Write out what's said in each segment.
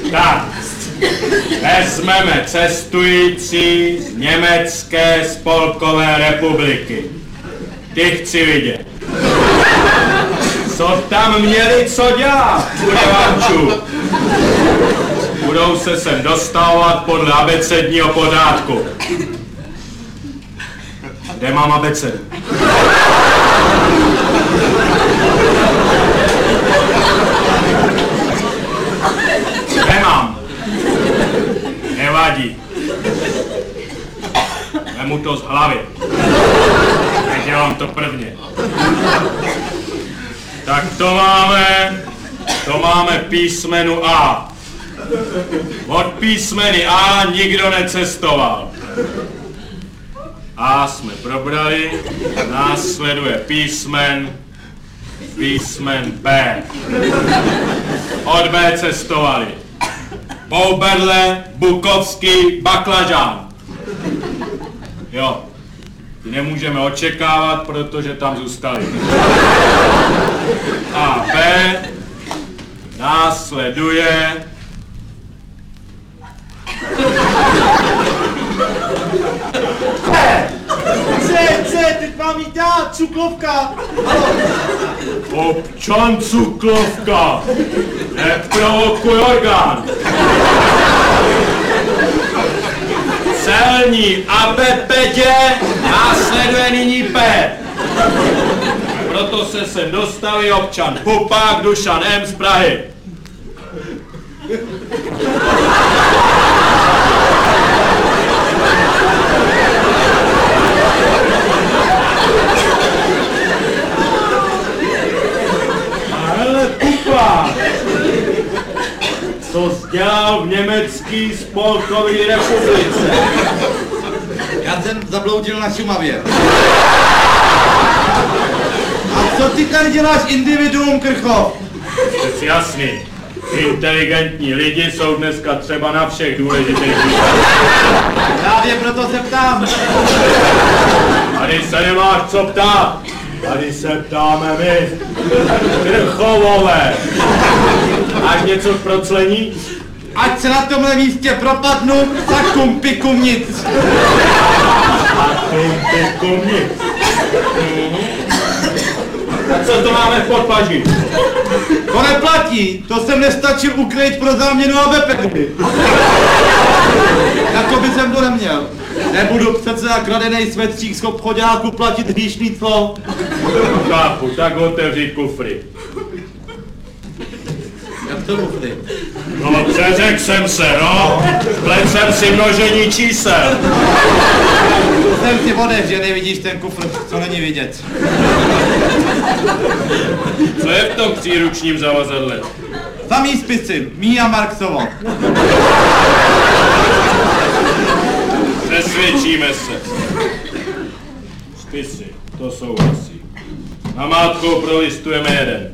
Tak, vezmeme cestující z Německé spolkové republiky. Ty chci vidět. Co tam měli co dělat, kurevančů? Budou se sem dostávat podle abecedního pořádku. Kde mám abecedu? Nemám. Nevadí. Vemu to z hlavy. Nedělám to prvně. Tak to máme písmenu A. Od písmeny A nikdo necestoval. A jsme probrali, následuje písmen B. Od B cestovali Bouberle, Bukovský, Baklažán. Jo, ty nemůžeme očekávat, protože tam zůstali. A B následuje teď mám jít já, Cuklovka. Občan Cuklovka, neprovokuj orgán. Celní ABPD následuje nyní P. Proto se sem dostaví občan Pupák Dušan M z Prahy. Ale Pupák, co jsi dělal v Německé spolkové republice? Já jsem zabloudil na Šumavě. A co ty tady děláš, individuum Krchov? Přeci jasný. Inteligentní lidi jsou dneska třeba na všech důležitých. Právě proto se ptám. Tady se nemáš co ptát. Tady se ptáme my. Krchovové. Máš něco k proclení? Ať se na tomhle místě propadnu, takum pikum nic. Takum pikum nic. A co to máme v podpaží? To neplatí, to jsem nestačil ukrýt pro záměnu ABPD. Jakoby jsem to neměl. Nebudu přece za kradenej svetřík z obchoďáku platit hříšný clo. Chápu, tak otevřít kufry. Jak to kufry? No, přeřekl jsem se, no. Splet jsem si množení čísel. Jsem si vodeš, že nevidíš ten kufr, co není vidět. Co je v tom příručním zavazadle? Samý spisy, Mia Marksovo. Přesvědčíme se. Spisy, to souhlasí. Namátkou prolistujeme jeden.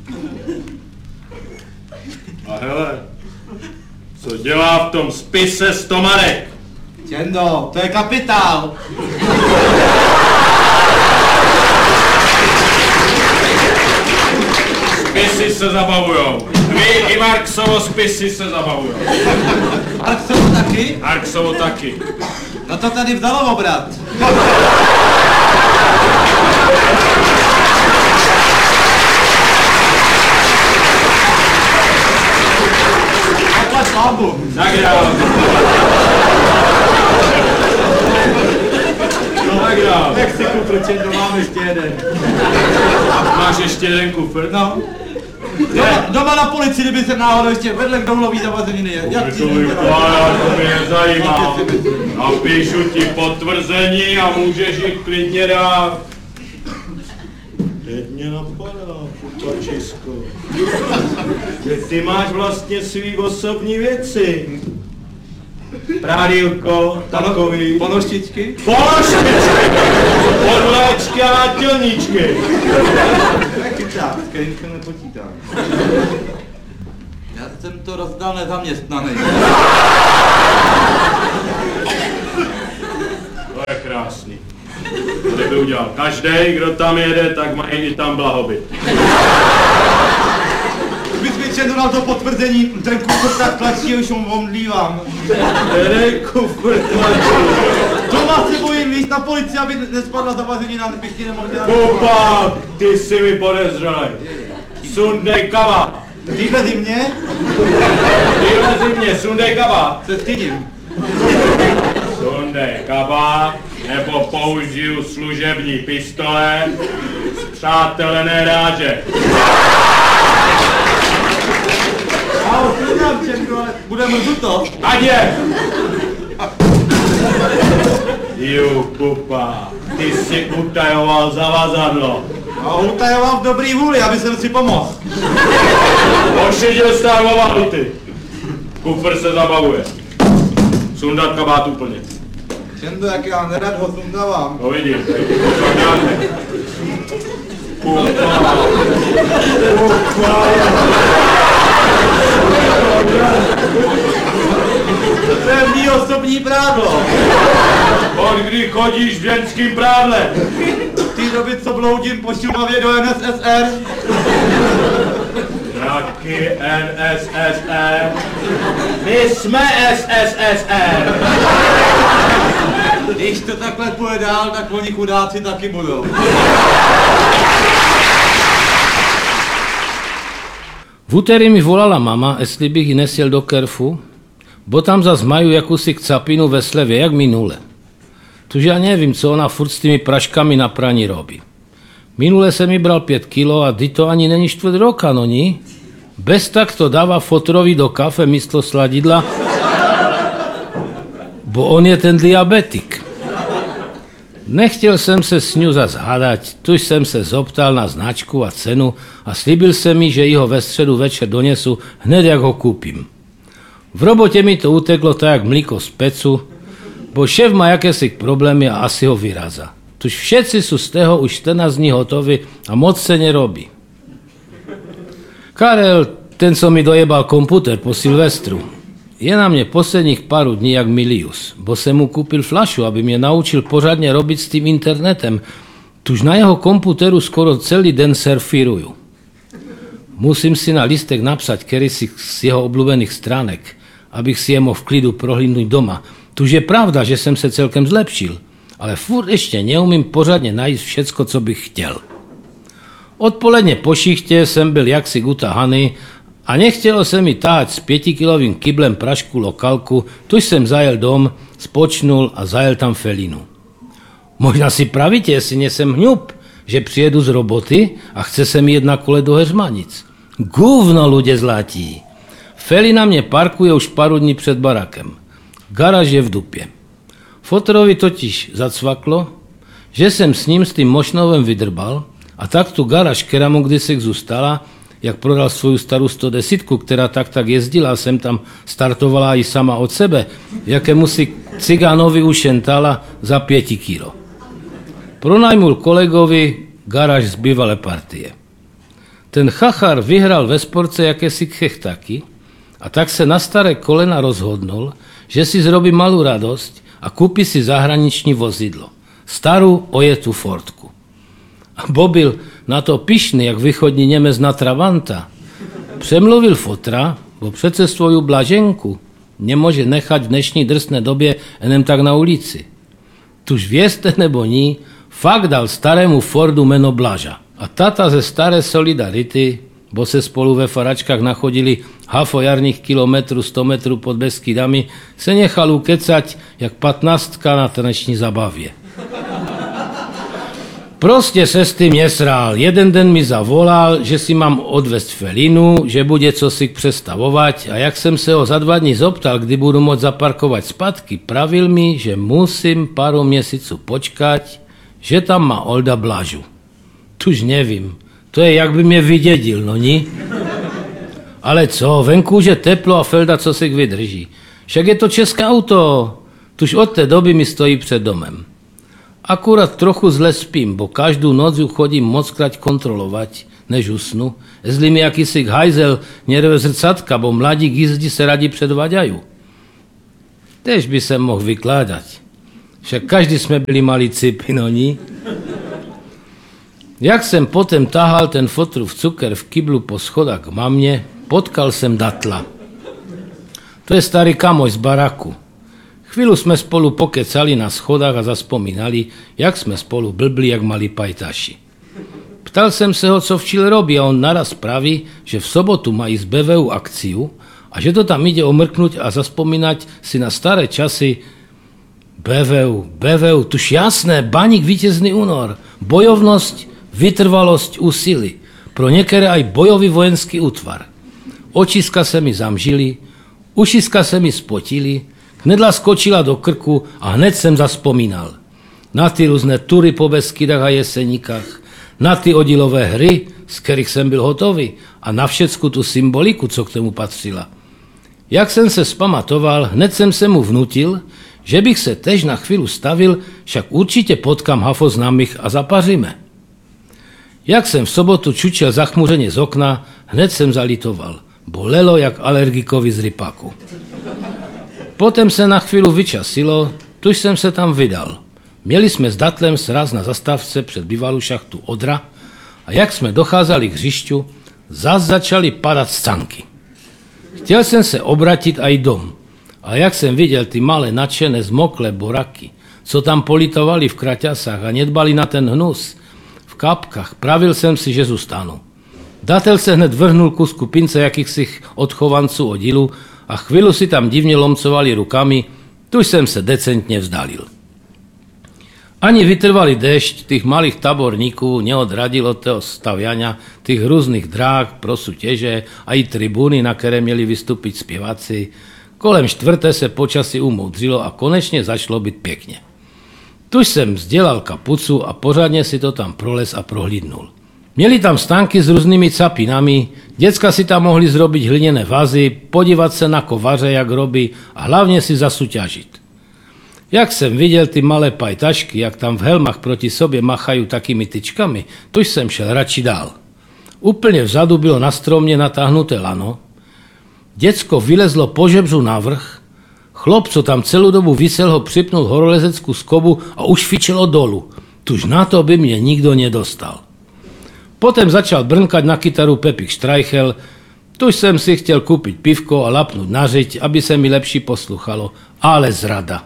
A hele, co dělá v tom spise Stomarek? Čendo, to je kapitál. Spisy se zabavujou. Vy i Marksovo spisy se zabavujou. Marksovo taky? Marksovo taky. No to tady vzalo obrat. Zaplať bábu. Tak dál. Tak dál. Tak si kufr, Čendo, mám ještě jeden. Máš ještě jeden kufr? No. Doma na policii, kdyby jsem náhodou ještě vedle kdoulový zavazeniny. Jak ti vypadá, to mě nezajímá. Napíšu ti potvrzení a můžeš jich klidně dát. Teď mě napadá, Pupačisko, že ty máš vlastně svý osobní věci. Prádílko, takový. Ponoštičky? Ponoštičky! Podléčky a nátělníčky. Taky tak, s kterým se nepočítám. Já jsem to rozdal nezaměstnaný. To je krásný. To by udělal každý, kdo tam jede, tak má i tam blahobyt. Bys mi Čendo dal to potvrzení, ten kufr tak tlačí, už mu omdlívám. Který kufr tlačí? Doma se bojím víc na policii, aby nespadla zavazenina, bych ti nemohl dělat. Pupa, ty jsi mi podezřelej. Sundej kava. Týhle zimě sundej kava. se stydím. Sundej kava, nebo použiju služební pistole spřátelené ráže. Já ho slyšám, Čendo, ale bude mrzuto. Ať je! Ju, pupa, ty jsi utajoval zavazadlo. A utajoval v dobrý vůli, aby jsem si pomohl. Ošidil stávo valuty. Kufr se zabavuje. Sundat kabát úplně. Čendo, jak já nerad ho sundávám. No vidím, pupa. To je mý osobní prádlo. Od kdy chodíš v ženským prádle? V té době, co bloudím po Šumavě do NSSR. Taky NSSR. My jsme SSSR. Když to takhle půjde dál, tak oni chudáci taky budou. V úterý mi volala mama, jestli bych ji nesjel do Kerfu, bo tam zas majú jakúsi capinu ve slevě, jak minule. Tuž ja nevím, co ona furt s tými praškami na praní robí. Minule jsem mi bral 5 kilo a to ani není 4 roka, no ní? Bez tak to dává fotrovi do kafe místo sladidla, bo on je ten diabetik. Nechtěl jsem se s ňu zas hádať, tuž jsem se zoptal na značku a cenu a slíbil jsem mi, že ji ho ve středu večer donesu hned, jak ho koupím. V robotě mi to uteklo tak jak mlíko z pecu, bo šéf má jakési problémy a asi ho vyraza. Tuž všetci sú z toho už 14 dní hotoví a moc se nerobí. Karel, ten, co mi dojebal komputer po Silvestru, je na mě posledních pár dní jak Milius, bo jsem mu koupil flašu, aby mě naučil pořádně robit s tím internetem. Tuž na jeho komputeru skoro celý den surfíruju. Musím si na listek napsat kedysi z jeho obľúbených stránek, abych si je mohl v klidu prohlídnout doma. Tuž je pravda, že jsem se celkem zlepšil, ale furt ještě neumím pořádně najít všecko, co bych chtěl. Odpoledne po šichtě jsem byl jaksi utahaný a nechtělo se mi táhať s 5-kilovým kyblem prašku lokalku, tuž jsem zajel dom, spočnul a zajel tam Felinu. Možná si pravíte, jestli nesem hňup, že přijedu z roboty a chce se mi jet na kole do Heřmanic. Guvno, ľudia zlatí. Felina mě parkuje už pár dní před barakem. Garáž je v dupě. Fotrovi totiž zacvaklo, že jsem s ním s tým mošnovem vydrbal a tak tu garáž, která mu kdysi zůstala, jak prodal svoju starou 110, která tak jezdila, jsem tam startovala i sama od sebe, jakému si cigánovi ušentala za 5 kilo. Pronajmul kolegovi garáž z bývalé partie. Ten chachar vyhral ve sportce jakési chechtaky a tak se na staré kolena rozhodnul, že si zrobí malú radosť a kúpi si zahraniční vozidlo. Starú ojetú Fordku. A Bobil na to pyšný, jak východní Němec na Travanta. Přemluvil fotra, bo přece svoju Blaženku nemôže nechať v dnešní drsné době enem tak na ulici. Tuž vězte nebo ní, fakt dal starému Fordu meno Blaža. A tata ze staré Solidarity, bo se spolu ve faračkách nachodili hafo jarných kilometrů 100 metrů pod Beskydami, se nechal ukecať jak 15 na taneční zabavě. Prostě se s tím nesrál. Jeden den mi zavolal, že si mám odvést Felinu, že bude co si přestavovat a jak jsem se ho za 2 dní zoptal, kdy budu moct zaparkovat zpátky, pravil mi, že musím pár měsíců počkať, že tam má Olda Blažu. Tuž nevím, to je jak by mě vydědil, no ní? Ale co, venku už je teplo a Felda co si vydrží. Však je to české auto, tuž od té doby mi stojí před domem. Akurát trochu zle spím, bo každou noc ju chodím mockrát kontrolovať, než usnu, jestli mi jakýsi hajzel nerve zrcatka, bo mladí gizdi se radi předvaďajú. Tež by se mohl vykládat. Však každý jsme byli malí cipy, no ní? Jak jsem potom tahal ten fotrův cukr v kyblu po schodách k mamě, potkal jsem Datla. To je starý kamoš z baraku. Chvíľu jsme spolu pokecali na schodách a zaspomínali, jak jsme spolu blbli, jak malí pajtaši. Ptal jsem se ho, co v Chile robí, a on naraz praví, že v sobotu má ísť BVU akciu a že to tam ide omrknúť a zaspomínať si na staré časy. BVU, tuž jasné, baník vítězný únor, bojovnosť, vytrvalosť, úsilí, pro některé aj bojový vojenský útvar. Očiska se mi zamžili, ušiska se mi spotili, knedla skočila do krku a hned jsem zaspomínal. Na ty různé tury po Beskydách a Jeseníkách, na ty oddílové hry, z kterých jsem byl hotový, a na všecku tu symboliku, co k tomu patřila. Jak jsem se spamatoval, hned jsem se mu vnutil, že bych se tež na chvíľu stavil, však určitě potkám hafo známých a zapaříme. Jak jsem v sobotu čučel zachmuřeně z okna, hned jsem zalitoval. Bolelo jak alergikovi z rypaku. Potom se na chvíľu vyčasilo, tuž jsem se tam vydal. Měli jsme s Datlem sraz na zastávce před bývalou šachtu Odra a jak jsme docházeli k hřišťu, zas začali padat scanky. Chtěl jsem se obratit aj dom, ale jak jsem viděl ty malé nadšené zmoklé boraky, co tam politovali v kraťasách a nedbali na ten hnus, v kapkách, pravil jsem si, že zůstanu. Datel se hned vrhnul ku skupince jakýchsi odchovanců oddílu a chvíľu si tam divně lomcovali rukami, tuž jsem se decentně vzdalil. Ani vytrvalý déšť tých malých taborníků neodradil od toho staviania tých různých dráh pro súťaže a i tribúny, na které měli vystúpiť zpěváci. Kolem 4. se počasí umoudřilo a konečně začalo být pěkně. Tuž jsem vzdělal kapucu a pořádně si to tam proles a prohlídnul. Měli tam stánky s různými capinami, děcka si tam mohli zrobiť hliněné vazy, podívat se na kovaře, jak robí, a hlavně si zasúťažiť. Jak jsem viděl ty malé pajtašky, jak tam v helmách proti sobě machají takými tyčkami, tuž jsem šel radši dál. Úplně vzadu bylo na stromě natáhnuté lano, děcko vylezlo po žebřu navrch, chlop, co tam celou dobu visel, ho připnul horolezeckou skobu a už fičelo dolu. Tuž na to by mě nikdo nedostal. Potom začal brnkať na kytaru Pepik Štreichel, tuž jsem si chtěl koupit pivko a lapnout na řiď, aby se mi lepší posluchalo, ale zrada.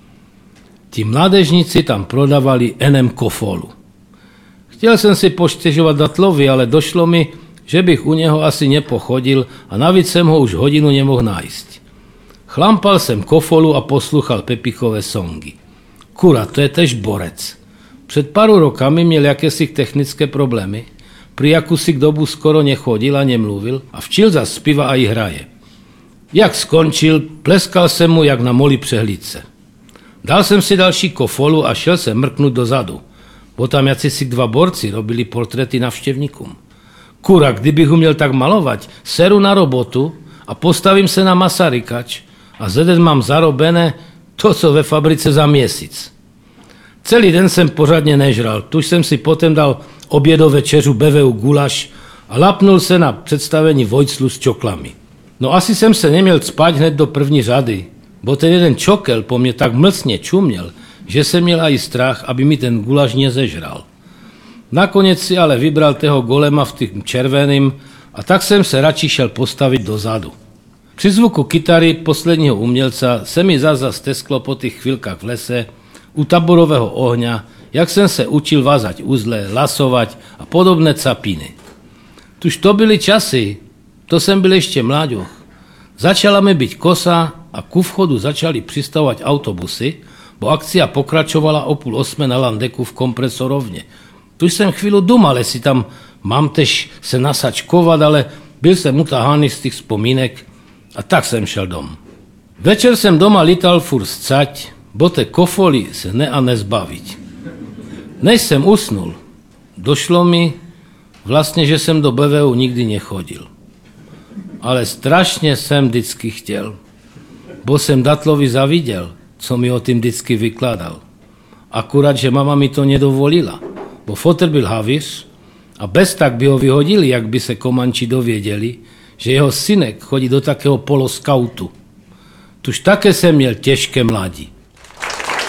Ti mládežníci tam prodávali NM Kofolu. Chtěl jsem si poštěžovat Datlovi, ale došlo mi, že bych u něho asi nepochodil a navíc jsem ho už hodinu nemohl nájsť. Chlampal jsem Kofolu a posluchal Pepichové songy. Kura, to je tež borec. Před paru rokami měl jakési technické problémy, pri jakúsi dobu skoro nechodil a nemluvil a včil zas zpíva a i hraje. Jak skončil, pleskal jsem mu jak na moli přehlídce. Dal jsem si další Kofolu a šel jsem mrknout dozadu, bo tam jacysi 2 borci robili portréty navštěvníkům. Kura, kdybych uměl tak malovat, seru na robotu a postavím se na Masarykač a za den mám zarobené to, co ve fabrice za měsíc. Celý den jsem pořádně nežral, tuž jsem si potom dal obědo večeřu BVU gulaš a lapnul se na představení Vojclu s čoklami. No asi jsem se neměl spát hned do první řady, bo ten jeden čokel po mně tak mlcně čuměl, že jsem měl aj strach, aby mi ten gulaš nezežral. Nakonec si ale vybral toho golema v tým červeným a tak jsem se radši šel postavit dozadu. Při zvuku kytary posledního umělca se mi zase stesklo po těch chvíľkách v lese, u taborového ohňa, jak jsem se učil vázať uzle, lasovať a podobné capiny. Tuž to byly časy, to jsem byl ještě mláďoch. Začala mi byť kosa a ku vchodu začali pristavovať autobusy, bo akcia pokračovala o 7:30 na Landeku v kompresorovně. Tuž jsem chvíľu dumal, jestli tam mám tež se nasačkovat, ale byl jsem utahaný z těch vzpomínek a tak jsem šel dom. Večer jsem doma lítal furt scať, bo té Kofoly se ne a nezbaviť. Než jsem usnul, došlo mi vlastně, že jsem do BVU nikdy nechodil. Ale strašně jsem vždycky chtěl, bo jsem Datlovi zaviděl, co mi o tím vždycky vykládal. Akurát, že mama mi to nedovolila, bo fotr byl havíř a bez tak by ho vyhodili, jak by se Komanči dověděli, že jeho synek chodí do takého poloskautu. Tuž také jsem měl těžké mládí.